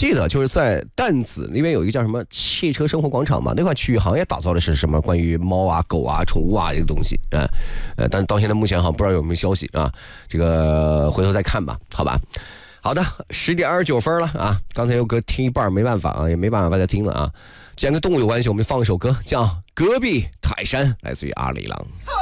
记得就是在担子那边有一个叫什么汽车生活广场嘛，那块区域好像也打造的是什么关于猫啊、狗啊、宠物啊这个东西但到现在目前好像不知道有没有消息啊，这个回头再看吧，好吧。好的，10点29分了啊！刚才有歌听一半没办法啊，也没办法再听了啊。既然跟动物有关系，我们放一首歌，叫《隔壁泰山》，来自于阿里郎。